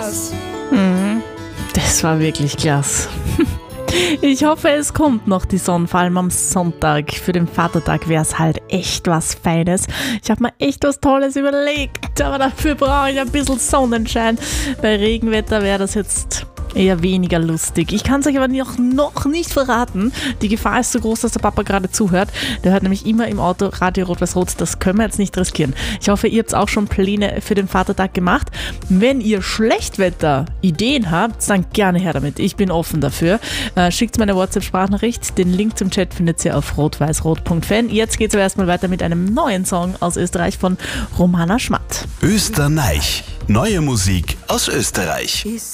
Spaß. Das war wirklich klasse. Ich hoffe, es kommt noch die Sonne, vor allem am Sonntag. Für den Vatertag wäre es halt echt was Feines. Ich habe mir echt was Tolles überlegt, aber dafür brauche ich ein bisschen Sonnenschein. Bei Regenwetter wäre das jetzt eher weniger lustig. Ich kann es euch aber noch nicht verraten. Die Gefahr ist so groß, dass der Papa gerade zuhört. Der hört nämlich immer im Auto Radio Rot-Weiß-Rot. Das können wir jetzt nicht riskieren. Ich hoffe, ihr habt auch schon Pläne für den Vatertag gemacht. Wenn ihr Schlechtwetter-Ideen habt, dann gerne her damit. Ich bin offen dafür. Schickt mir eine WhatsApp-Sprachnachricht. Den Link zum Chat findet ihr auf rot-weiß-rot.fan. Jetzt geht es aber erstmal weiter mit einem neuen Song aus Österreich von Romana Schmatt. Österreich. Neue Musik aus Österreich.